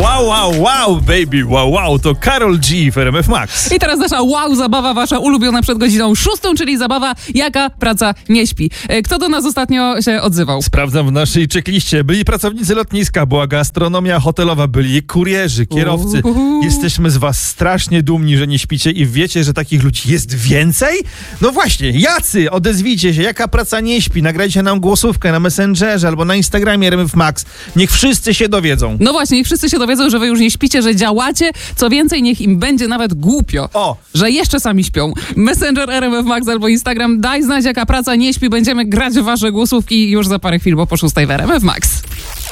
Wow, baby, wow, to Karol G w RMF Max. I teraz nasza zabawa, wasza ulubiona przed godziną 6, czyli zabawa Jaka praca nie śpi. Kto do nas ostatnio się odzywał? Sprawdzam w naszej checkliście. Byli pracownicy lotniska, była gastronomia hotelowa, byli kurierzy, kierowcy. Jesteśmy z was strasznie dumni, że nie śpicie i wiecie, że takich ludzi jest więcej? No właśnie, jacy? Odezwijcie się, Jaka praca nie śpi. Nagrajcie nam głosówkę na Messengerze albo na Instagramie RMF Max. Niech wszyscy się dowiedzą. No właśnie, niech wszyscy się dowiedzą, że wy już nie śpicie, że działacie. Co więcej, niech im będzie nawet głupio, że jeszcze sami śpią. Messenger RMF Max albo Instagram. Daj znać, Jaka praca nie śpi. Będziemy grać w wasze głosówki już za parę chwil, bo po 6 w RMF Max.